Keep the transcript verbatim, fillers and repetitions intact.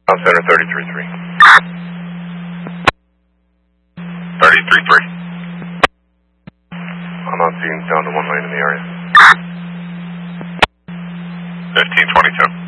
Center thirty-three three. thirty-three three. I'm on scene down to one lane in the area. fifteen twenty-two.